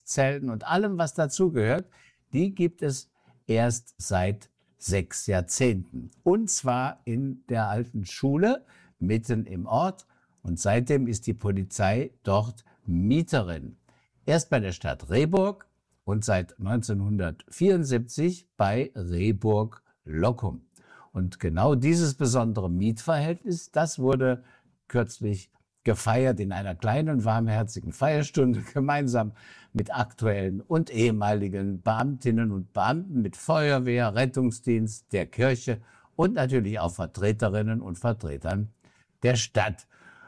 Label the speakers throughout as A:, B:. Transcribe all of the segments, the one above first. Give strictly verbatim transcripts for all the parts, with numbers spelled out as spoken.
A: Arrestzellen und allem, was dazugehört, die gibt es erst seit sechs Jahrzehnten. Und zwar in der alten Schule, mitten im Ort. Und seitdem ist die Polizei dort Mieterin. Erst bei der Stadt Rehburg und seit neunzehnhundertvierundsiebzig bei Rehburg-Lockum. Und genau dieses besondere Mietverhältnis, das wurde kürzlich gefeiert in einer kleinen, warmherzigen Feierstunde, gemeinsam mit aktuellen und ehemaligen Beamtinnen und Beamten, mit Feuerwehr, Rettungsdienst, der Kirche und natürlich auch Vertreterinnen und Vertretern der Stadt.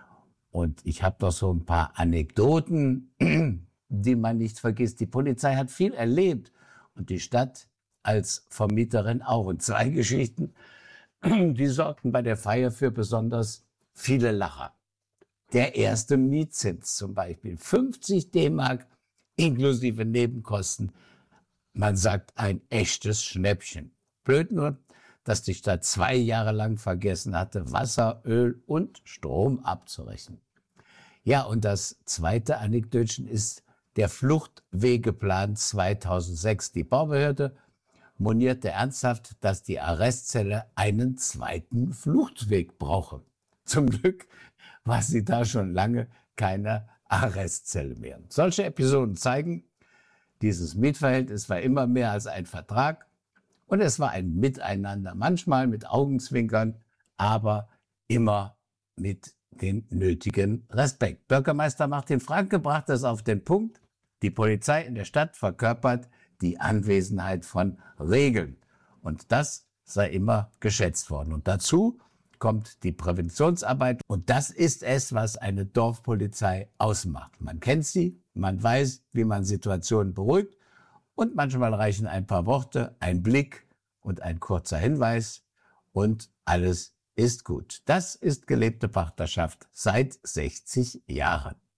A: Und ich habe doch so ein paar Anekdoten, die man nicht vergisst. Die Polizei hat viel erlebt und die Stadt als Vermieterin auch. Und zwei Geschichten, die sorgten bei der Feier für besonders viele Lacher. Der erste Mietzins zum Beispiel, fünfzig D-Mark inklusive Nebenkosten. Man sagt ein echtes Schnäppchen. Blöd nur, dass die Stadt zwei Jahre lang vergessen hatte, Wasser, Öl und Strom abzurechnen. Ja, und das zweite Anekdötchen ist der Fluchtwegeplan zweitausendsechs. Die Baubehörde monierte ernsthaft, dass die Arrestzelle einen zweiten Fluchtweg brauche. Zum Glück war sie da schon lange keine Arrestzelle mehr. Solche Episoden zeigen, dieses Mietverhältnis war immer mehr als ein Vertrag und es war ein Miteinander, manchmal mit Augenzwinkern, aber immer mit dem nötigen Respekt. Bürgermeister Martin Franke brachte es auf den Punkt, die Polizei in der Stadt verkörpert die Anwesenheit von Regeln und das sei immer geschätzt worden. Und dazu kommt die Präventionsarbeit und das ist es, was eine Dorfpolizei ausmacht. Man kennt sie, man weiß, wie man Situationen beruhigt und manchmal reichen ein paar Worte, ein Blick und ein kurzer Hinweis und alles ist gut. Das ist gelebte Partnerschaft seit sechzig Jahren.